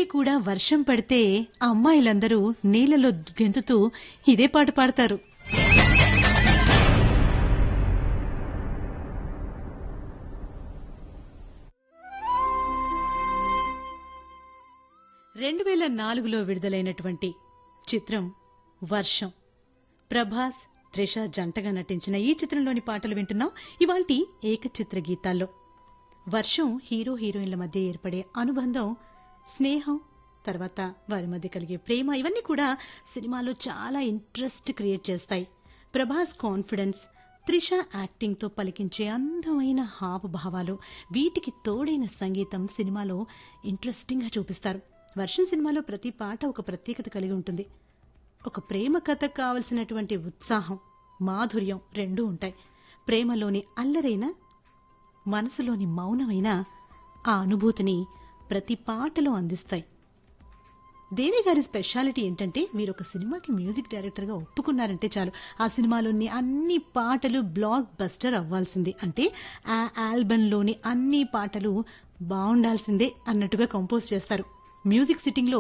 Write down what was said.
ఇప్పటికీ కూడా వర్షం పడితే ఆ అమ్మాయిలందరూ నీళ్లలో గెంతుతూ ఇదే పాట పాడతారు. రెండు 2004లో విడుదలైనటువంటి చిత్రం వర్షం. ప్రభాస్, త్రిష జంటగా నటించిన ఈ చిత్రంలోని పాటలు వింటున్నాం ఇవాల్టి ఏకచిత్ర గీతాల్లో. వర్షం హీరో హీరోయిన్ల మధ్య ఏర్పడే అనుబంధం, స్నేహం, తర్వాత వారి మధ్య కలిగే ప్రేమ ఇవన్నీ కూడా సినిమాలో చాలా ఇంట్రెస్ట్ క్రియేట్ చేస్తాయి. ప్రభాస్ కాన్ఫిడెన్స్, త్రిష యాక్టింగ్తో పలికించే అందమైన హావభావాలు, వీటికి తోడైన సంగీతం సినిమాలో ఇంట్రెస్టింగ్గా చూపిస్తారు. వర్షం సినిమాలో ప్రతి పాట ఒక ప్రత్యేకత కలిగి ఉంటుంది. ఒక ప్రేమ కథకు కావలసినటువంటి ఉత్సాహం, మాధుర్యం రెండూ ఉంటాయి. ప్రేమలోని అల్లరైన, మనసులోని మౌనమైన ఆ అనుభూతిని ప్రతి పాటలో అందిస్తాయి. దేవి గారి స్పెషాలిటీ ఏంటంటే, వీరొక సినిమాకి మ్యూజిక్ డైరెక్టర్గా ఒప్పుకున్నారంటే చాలు, ఆ సినిమాలోని అన్ని పాటలు బ్లాక్ బస్టర్ అవ్వాల్సిందే. అంటే ఆ ఆల్బంలోని అన్ని పాటలు బాగుండాల్సిందే అన్నట్టుగా కంపోజ్ చేస్తారు. మ్యూజిక్ సిట్టింగ్లో